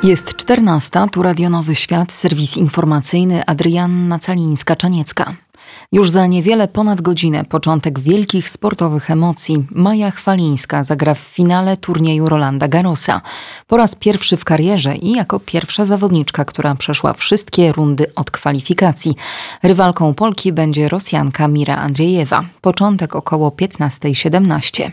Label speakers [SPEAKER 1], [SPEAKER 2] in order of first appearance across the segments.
[SPEAKER 1] Jest 14, tu Radio Nowy Świat, serwis informacyjny Adrianna Calińska-Czaniecka. Już za niewiele ponad godzinę początek wielkich sportowych emocji. Maja Chwalińska zagra w finale turnieju Rolanda Garrosa. Po raz pierwszy w karierze i jako pierwsza zawodniczka, która przeszła wszystkie rundy od kwalifikacji. Rywalką Polki będzie Rosjanka Mira Andrzejewa. Początek około 15:17.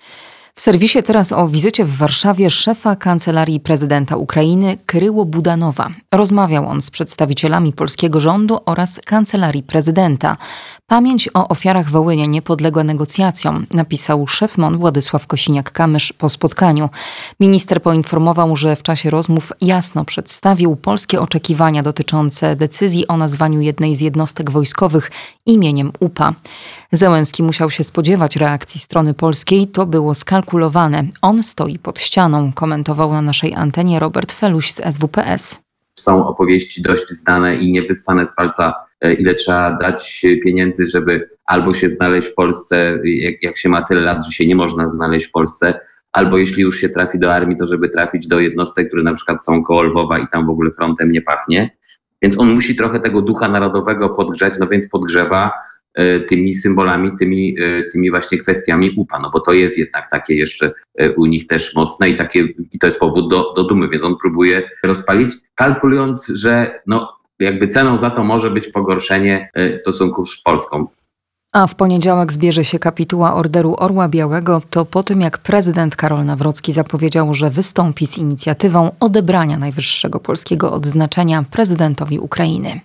[SPEAKER 1] W serwisie teraz o wizycie w Warszawie szefa Kancelarii Prezydenta Ukrainy Kryło Budanowa. Rozmawiał on z przedstawicielami polskiego rządu oraz Kancelarii Prezydenta. Pamięć o ofiarach Wołynia nie podległa negocjacjom, napisał szef MON Władysław Kosiniak-Kamysz po spotkaniu. Minister poinformował, że w czasie rozmów jasno przedstawił polskie oczekiwania dotyczące decyzji o nazwaniu jednej z jednostek wojskowych imieniem UPA. Zełenski musiał się spodziewać reakcji strony polskiej, to było skalkulowane. On stoi pod ścianą, komentował na naszej antenie Robert Feluś z SWPS.
[SPEAKER 2] Są opowieści dość znane i niewyssane z palca, ile trzeba dać pieniędzy, żeby albo się znaleźć w Polsce, jak się ma tyle lat, że się nie można znaleźć w Polsce, albo jeśli już się trafi do armii, to żeby trafić do jednostek, które na przykład są koło Lwowa i tam w ogóle frontem nie pachnie. Więc on musi trochę tego ducha narodowego podgrzać, no więc podgrzewa tymi symbolami, tymi właśnie kwestiami UPA, no bo to jest jednak takie jeszcze u nich też mocne i to jest powód do dumy, więc on próbuje rozpalić, kalkulując, że no jakby ceną za to może być pogorszenie stosunków z Polską.
[SPEAKER 1] A w poniedziałek zbierze się kapituła Orderu Orła Białego, to po tym jak prezydent Karol Nawrocki zapowiedział, że wystąpi z inicjatywą odebrania najwyższego polskiego odznaczenia prezydentowi Ukrainy.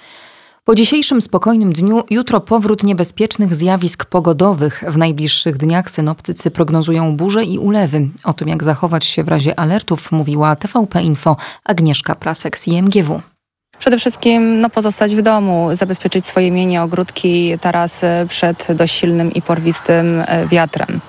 [SPEAKER 1] Po dzisiejszym spokojnym dniu jutro powrót niebezpiecznych zjawisk pogodowych. W najbliższych dniach synoptycy prognozują burze i ulewy. O tym, jak zachować się w razie alertów, mówiła TVP Info Agnieszka Prasek z IMGW.
[SPEAKER 3] Przede wszystkim pozostać w domu, zabezpieczyć swoje mienie, ogródki, tarasy przed dość silnym i porwistym wiatrem.